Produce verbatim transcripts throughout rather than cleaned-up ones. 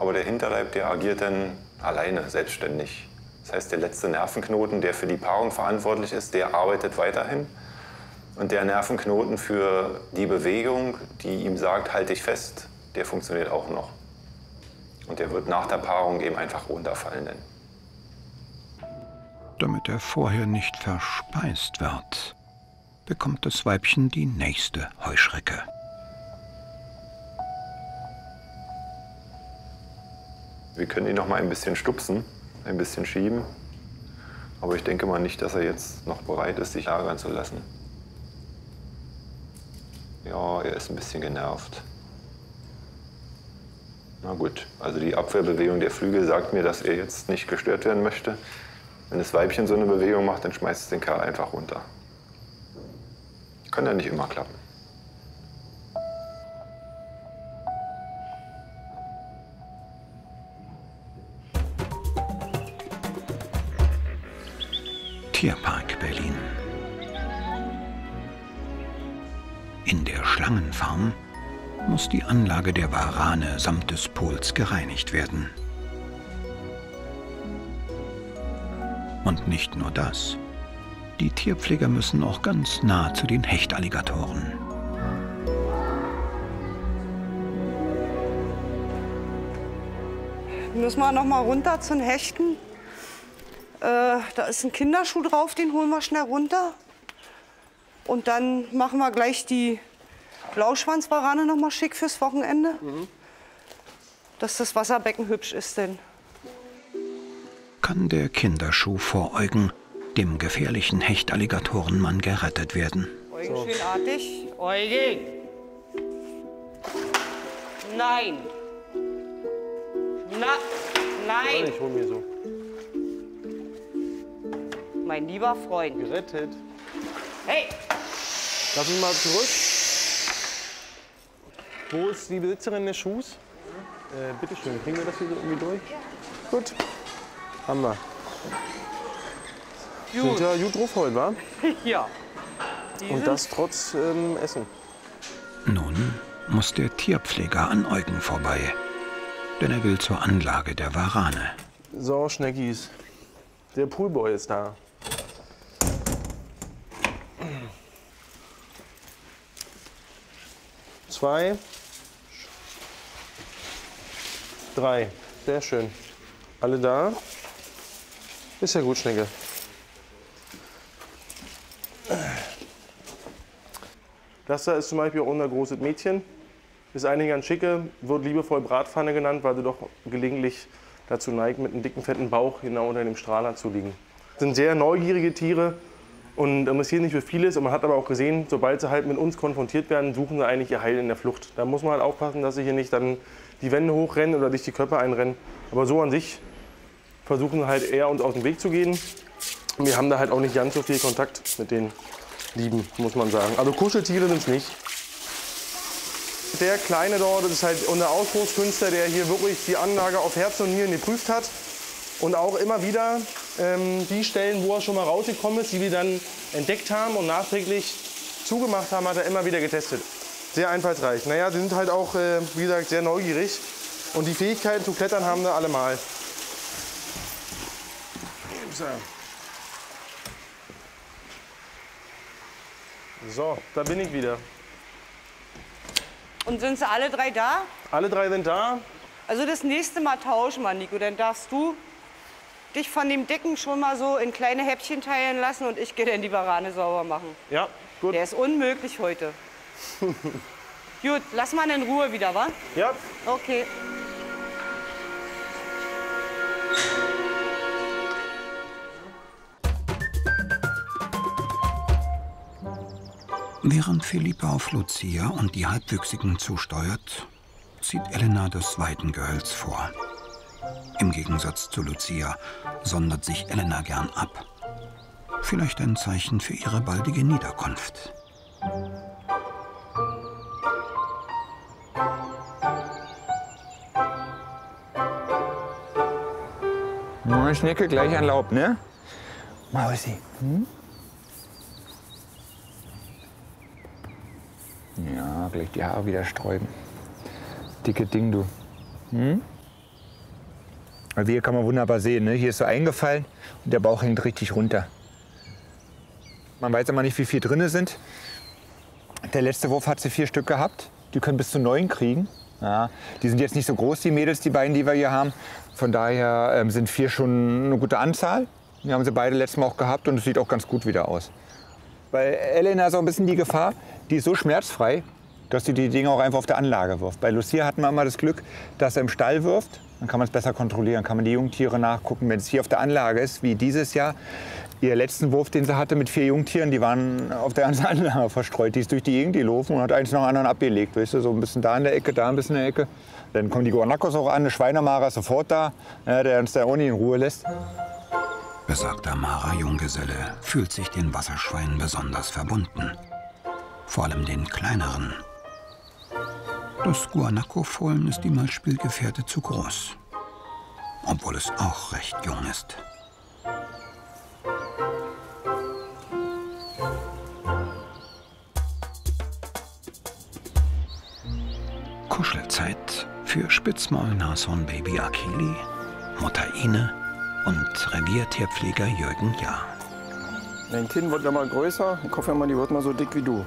aber der Hinterleib, der agiert dann alleine, selbstständig. Das heißt, der letzte Nervenknoten, der für die Paarung verantwortlich ist, der arbeitet weiterhin. Und der Nervenknoten für die Bewegung, die ihm sagt, halt dich fest, der funktioniert auch noch. Und der wird nach der Paarung eben einfach runterfallen. Dann. Damit er vorher nicht verspeist wird, bekommt das Weibchen die nächste Heuschrecke. Wir können ihn noch mal ein bisschen stupsen, ein bisschen schieben. Aber ich denke mal nicht, dass er jetzt noch bereit ist, sich ärgern zu lassen. Ja, er ist ein bisschen genervt. Na gut, also die Abwehrbewegung der Flügel sagt mir, dass er jetzt nicht gestört werden möchte. Wenn das Weibchen so eine Bewegung macht, dann schmeißt es den Kerl einfach runter. Kann ja nicht immer klappen. Tierpark Berlin. In der Schlangenfarm muss die Anlage der Warane samt des Pols gereinigt werden. Und nicht nur das. Die Tierpfleger müssen auch ganz nah zu den Hechtalligatoren. Müssen wir noch mal runter zu den Hechten. Äh, da ist ein Kinderschuh drauf, den holen wir schnell runter. Und dann machen wir gleich die Blauschwanzwarane noch mal schick fürs Wochenende. Mhm. Dass das Wasserbecken hübsch ist denn. Kann der Kinderschuh vor Eugen, dem gefährlichen Hechtalligatorenmann, gerettet werden? Eugen, so. Schön artig. Eugen! Nein! Na, nein! Ich hol mir so. Mein lieber Freund. Gerettet. Hey! Lass uns mal zurück. Wo ist die Besitzerin des Schuhs? Äh, bitte schön, kriegen wir das hier so irgendwie durch? Ja. Gut. Haben wir. Gut. Sind ja gut drauf heute, wa? Ja. Die Und das trotz ähm, Essen. Nun muss der Tierpfleger an Eugen vorbei. Denn er will zur Anlage der Warane. So, Schneckis. Der Poolboy ist da. Zwei. Drei. Sehr schön. Alle da? Ist ja gut, Schnecke. Das da ist zum Beispiel auch unser großes Mädchen. Ist eigentlich ganz schicke, wird liebevoll Bratpfanne genannt, weil sie doch gelegentlich dazu neigt, mit einem dicken, fetten Bauch genau unter dem Strahler zu liegen. Das sind sehr neugierige Tiere und interessieren sich für vieles. Und man hat aber auch gesehen, sobald sie halt mit uns konfrontiert werden, suchen sie eigentlich ihr Heil in der Flucht. Da muss man halt aufpassen, dass sie hier nicht dann die Wände hochrennen oder sich die Köpfe einrennen. Aber so an sich versuchen sie halt eher uns aus dem Weg zu gehen. Und wir haben da halt auch nicht ganz so viel Kontakt mit den Lieben, muss man sagen. Also Kuscheltiere sind es nicht. Der Kleine dort ist halt unser Ausbruchskünstler, der hier wirklich die Anlage auf Herz und Nieren geprüft hat. Und auch immer wieder ähm, die Stellen, wo er schon mal rausgekommen ist, die wir dann entdeckt haben und nachträglich zugemacht haben, hat er immer wieder getestet. Sehr einfallsreich. Naja, sie sind halt auch, äh, wie gesagt, sehr neugierig. Und die Fähigkeiten zu klettern haben sie allemal. So, da bin ich wieder. Und sind sie alle drei da? Alle drei sind da. Also das nächste Mal tauschen wir, Nico. Dann darfst du dich von dem Dicken schon mal so in kleine Häppchen teilen lassen und ich gehe dann die Warane sauber machen. Ja, gut. Der ist unmöglich heute. Gut, lass mal in Ruhe wieder, wa? Ja. Okay. Während Philippe auf Lucia und die Halbwüchsigen zusteuert, zieht Elena das Weidengehölz vor. Im Gegensatz zu Lucia sondert sich Elena gern ab. Vielleicht ein Zeichen für ihre baldige Niederkunft. Na, Schnecke, gleich an Laub, ne? Mausi. Hm? Ja, gleich die Haare wieder sträuben. Dicke Ding, du. Hm? Also hier kann man wunderbar sehen, ne? Hier ist so eingefallen und der Bauch hängt richtig runter. Man weiß aber nicht, wie viel drin sind. Der letzte Wurf hat sie vier Stück gehabt. Die können bis zu neun kriegen. Ja, die sind jetzt nicht so groß, die Mädels, die beiden, die wir hier haben. Von daher ähm, sind vier schon eine gute Anzahl. Die haben sie beide letztes Mal auch gehabt und es sieht auch ganz gut wieder aus. Weil Elena ist auch ein bisschen die Gefahr, die ist so schmerzfrei, dass sie die Dinge auch einfach auf der Anlage wirft. Bei Lucia hatten wir immer das Glück, dass er im Stall wirft. Dann kann man es besser kontrollieren, kann man die Jungtiere nachgucken. Wenn es hier auf der Anlage ist, wie dieses Jahr, ihr letzten Wurf, den sie hatte mit vier Jungtieren, die waren auf der ganzen Anlage verstreut. Die ist durch die Gegend gelaufen und hat eins nach dem anderen abgelegt. Weißt du? So ein bisschen da in der Ecke, da ein bisschen in der Ecke. Dann kommen die Guanacos auch an, eine Schweinemara ist sofort da, ja, der uns da auch nicht in Ruhe lässt. Besagter Mara-Junggeselle fühlt sich den Wasserschweinen besonders verbunden. Vor allem den kleineren. Das Guanaco-Fohlen ist ihm als Spielgefährte zu groß. Obwohl es auch recht jung ist. Kuschelzeit für Spitzmaul-Nashorn-Baby Akili, Mutter Ine und Reviertierpfleger Jürgen Jahr. Dein Kind wird immer größer. Ich hoffe mal, die wird mal so dick wie du.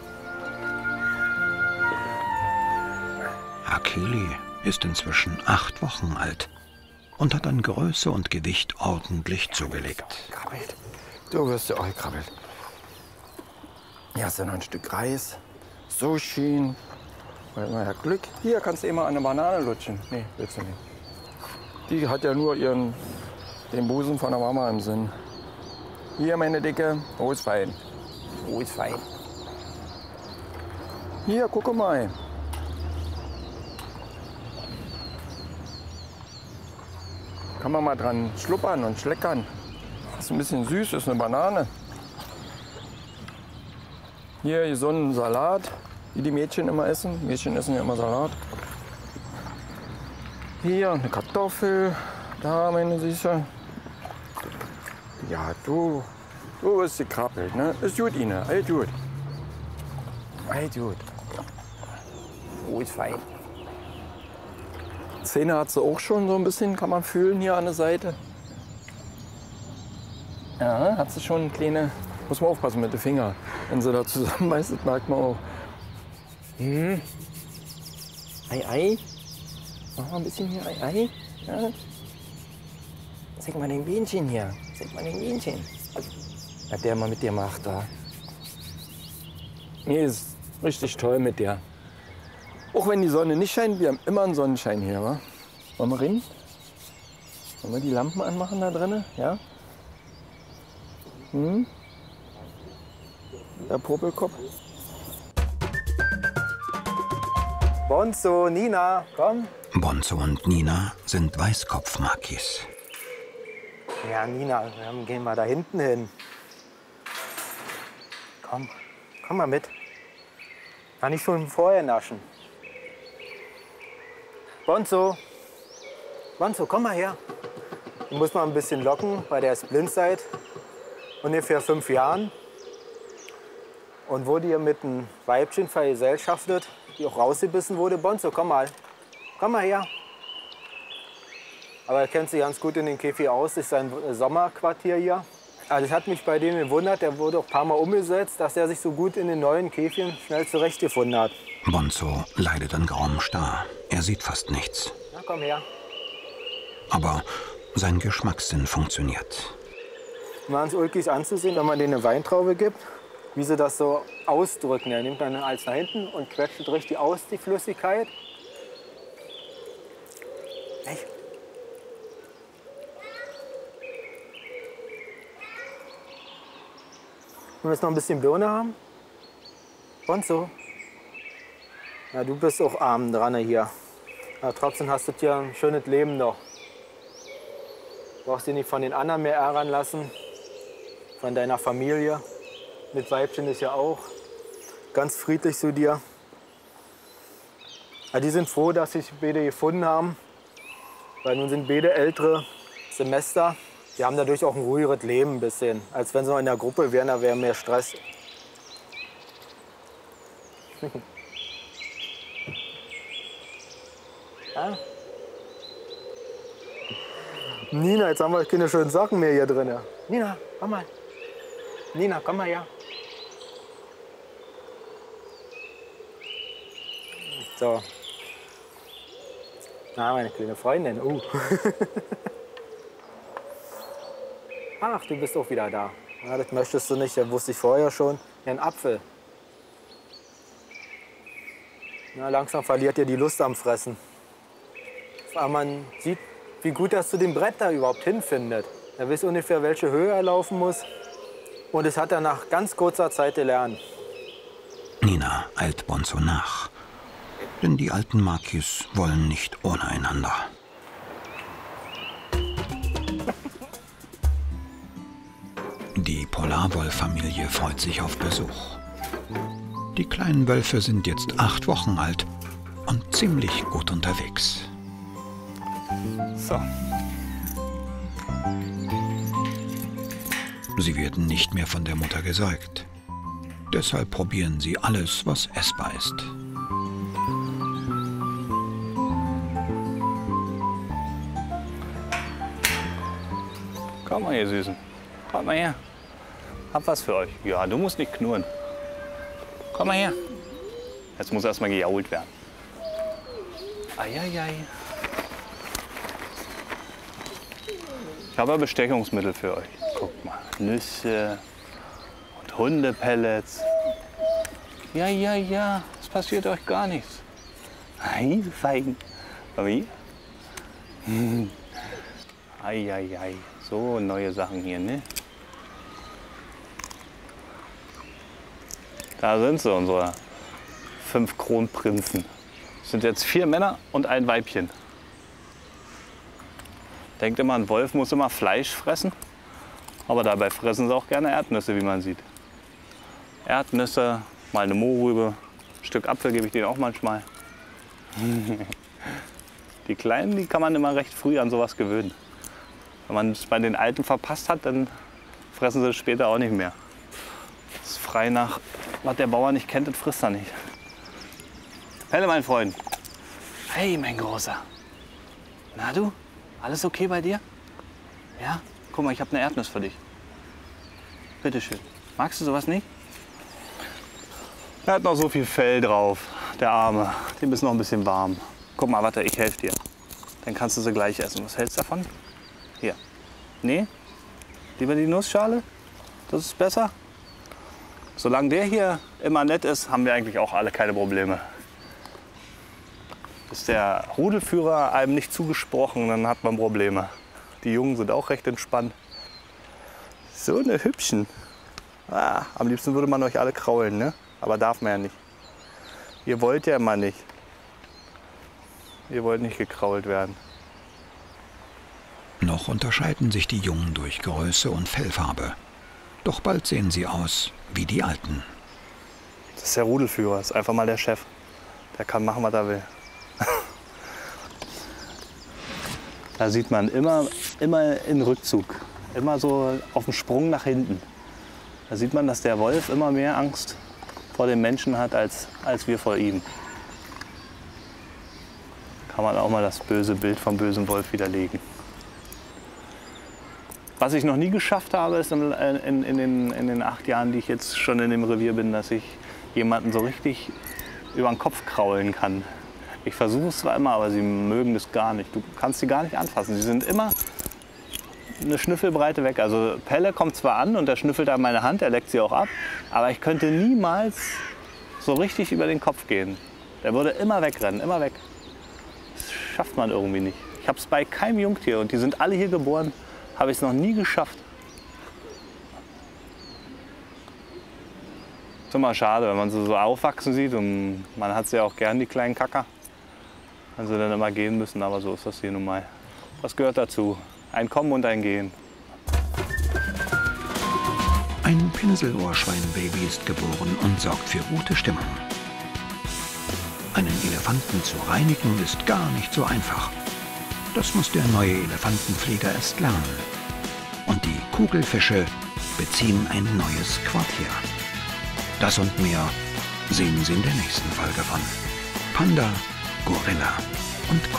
Akili ist inzwischen acht Wochen alt und hat an Größe und Gewicht ordentlich zugelegt. Krabbelt. Du wirst ja auch gekrabbelt. Hier hast du noch ein Stück Reis. So schön. Weil man hat Glück. Hier kannst du immer an eine Banane lutschen. Nee, willst du nicht. Die hat ja nur ihren, den Busen von der Mama im Sinn. Hier, meine Dicke. Oh, ist fein. Oh, ist fein. Hier, guck mal. Kann man mal dran schluppern und schleckern. Ist ein bisschen süß, ist eine Banane. Hier gesunden Salat, wie die Mädchen immer essen. Mädchen essen ja immer Salat. Hier eine Kartoffel. Da, meine Süße. Ja, du, du bist gekrabbelt, ne? Ist gut, Ine, alles gut. Alles gut. Oh, ist fein. Zähne hat sie auch schon so ein bisschen, kann man fühlen hier an der Seite. Ja, hat sie schon eine kleine, muss man aufpassen mit den Fingern. Wenn sie da zusammenbeißt, das merkt man auch. Hm. Ei, ei. Mach mal ein bisschen hier, ei, ei. Ja. Zeig mal den Bienchen hier. Zeig mal den Bienchen. Was der mal mit dir macht da. Nee, ist richtig toll mit der. Auch wenn die Sonne nicht scheint, wir haben immer einen Sonnenschein hier, wa? Wollen wir rein? Wollen wir die Lampen anmachen da drinnen? Ja? Hm? Der Popelkopf. Bonzo, Nina, komm. Bonzo und Nina sind Weißkopfmakis. Ja, Nina, wir gehen mal da hinten hin. Komm, komm mal mit. Kann ich schon vorher naschen. Bonzo, Bonzo, komm mal her. Du musst mal ein bisschen locken, weil der ist blind seit ungefähr fünf Jahren. Und wurde ihr mit einem Weibchen vergesellschaftet, die auch rausgebissen wurde. Bonzo, komm mal. Komm mal her. Aber er kennt sich ganz gut in den Käfig aus. Das ist sein Sommerquartier hier. Also das hat mich bei dem gewundert. Der wurde auch ein paar Mal umgesetzt, dass er sich so gut in den neuen Käfigen schnell zurechtgefunden hat. Bonzo leidet an grauem Star. Er sieht fast nichts. Na, komm her. Aber sein Geschmackssinn funktioniert. Ganz ulkig anzusehen, wenn man denen eine Weintraube gibt, wie sie das so ausdrücken. Er nimmt dann alles nach hinten und quetscht richtig aus, die Flüssigkeit. Hey. Wollen wir jetzt noch ein bisschen Birne haben? Bonzo. Ja, du bist auch arm dran hier. Aber trotzdem hast du hier ein schönes Leben noch. Du brauchst dich nicht von den anderen mehr ärgern lassen. Von deiner Familie. Mit Weibchen ist ja auch ganz friedlich zu dir. Ja, die sind froh, dass sich beide gefunden haben. Weil nun sind beide ältere Semester. Die haben dadurch auch ein ruhigeres Leben ein bisschen. Als wenn sie noch in der Gruppe wären, da wäre mehr Stress. Ja. Nina, jetzt haben wir keine schönen Socken mehr hier drin. Nina, komm mal. Nina, komm mal her. So. Na, meine kleine Freundin. Uh. Ach, du bist auch wieder da. Ja, das möchtest du nicht, das wusste ich vorher schon. Ein Apfel. Na, langsam verliert ihr die Lust am Fressen. Aber man sieht, wie gut er zu dem Brett da überhaupt hinfindet. Er weiß ungefähr, welche Höhe er laufen muss. Und das hat er nach ganz kurzer Zeit gelernt. Nina eilt Bonzo nach. Denn die alten Makis wollen nicht ohne einander. Die Polarwolf-Familie freut sich auf Besuch. Die kleinen Wölfe sind jetzt acht Wochen alt und ziemlich gut unterwegs. So. Sie werden nicht mehr von der Mutter gesäugt. Deshalb probieren sie alles, was essbar ist. Komm mal hier, Süßen. Komm mal her. Hab was für euch. Ja, du musst nicht knurren. Komm mal her. Jetzt muss erst mal gejault werden. Eieiei. Ich habe Bestechungsmittel für euch. Guckt mal. Nüsse und Hundepellets. Ja, ja, ja. Es passiert euch gar nichts. Ei, fein. Wie? Hm. Eieiei. So, neue Sachen hier, ne? Da sind sie, unsere fünf Kronprinzen. Es sind jetzt vier Männer und ein Weibchen. Denkt immer, ein Wolf muss immer Fleisch fressen. Aber dabei fressen sie auch gerne Erdnüsse, wie man sieht. Erdnüsse, mal eine Mohrrübe, ein Stück Apfel gebe ich denen auch manchmal. Die Kleinen, die kann man immer recht früh an sowas gewöhnen. Wenn man es bei den Alten verpasst hat, dann fressen sie es später auch nicht mehr. Das ist frei nach, was der Bauer nicht kennt, das frisst er nicht. Pelle, mein Freund. Hey, mein Großer. Na du, alles okay bei dir? Ja? Guck mal, ich habe eine Erdnuss für dich. Bitte schön. Magst du sowas nicht? Er hat noch so viel Fell drauf, der Arme. Dem ist noch ein bisschen warm. Guck mal, warte, ich helfe dir. Dann kannst du sie gleich essen. Was hältst du davon? Hier. Nee? Lieber die Nussschale? Das ist besser? Solange der hier immer nett ist, haben wir eigentlich auch alle keine Probleme. Ist der Rudelführer einem nicht zugesprochen, dann hat man Probleme. Die Jungen sind auch recht entspannt. So eine Hübschen. Ah, am liebsten würde man euch alle kraulen, ne? Aber darf man ja nicht. Ihr wollt ja immer nicht. Ihr wollt nicht gekrault werden. Noch unterscheiden sich die Jungen durch Größe und Fellfarbe. Doch bald sehen sie aus wie die Alten. Das ist der Rudelführer, das ist einfach mal der Chef. Der kann machen, was er will. Da sieht man immer, immer in Rückzug, immer so auf dem Sprung nach hinten. Da sieht man, dass der Wolf immer mehr Angst vor dem Menschen hat, als, als wir vor ihm. Kann man auch mal das böse Bild vom bösen Wolf widerlegen. Was ich noch nie geschafft habe, ist in, in, in, den, in den acht Jahren, die ich jetzt schon in dem Revier bin, dass ich jemanden so richtig über den Kopf kraulen kann. Ich versuche es zwar immer, aber sie mögen das gar nicht. Du kannst sie gar nicht anfassen. Sie sind immer eine Schnüffelbreite weg. Also Pelle kommt zwar an und er schnüffelt an meine Hand, er leckt sie auch ab, aber ich könnte niemals so richtig über den Kopf gehen. Der würde immer wegrennen, immer weg. Das schafft man irgendwie nicht. Ich habe es bei keinem Jungtier und die sind alle hier geboren, habe ich es noch nie geschafft. Ist immer schade, wenn man sie so aufwachsen sieht und man hat sie ja auch gern, die kleinen Kacker. Wenn sie dann immer gehen müssen, aber so ist das hier nun mal. Das gehört dazu. Ein Kommen und ein Gehen. Ein Pinselohrschweinbaby ist geboren und sorgt für gute Stimmung. Einen Elefanten zu reinigen ist gar nicht so einfach. Das muss der neue Elefantenpfleger erst lernen. Und die Kugelfische beziehen ein neues Quartier. Das und mehr sehen Sie in der nächsten Folge von Panda, Gorilla und Co.